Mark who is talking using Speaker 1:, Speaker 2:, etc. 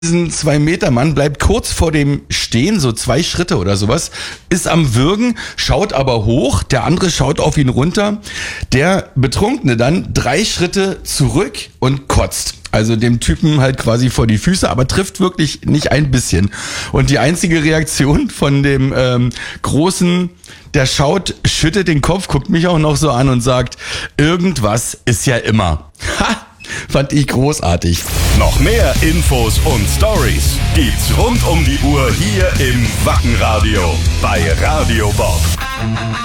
Speaker 1: Diesen 2-Meter-Mann bleibt kurz vor dem Stehen, so 2 Schritte oder sowas, ist am Würgen, schaut aber hoch, der andere schaut auf ihn runter, der Betrunkene dann 3 Schritte zurück und kotzt. Also dem Typen halt quasi vor die Füße, aber trifft wirklich nicht ein bisschen. Und die einzige Reaktion von dem Großen, der schaut, schüttet den Kopf, guckt mich auch noch so an und sagt, irgendwas ist ja immer. Ha! Fand ich großartig.
Speaker 2: Noch mehr Infos und Stories gibt's rund um die Uhr hier im Wackenradio bei Radio Bob.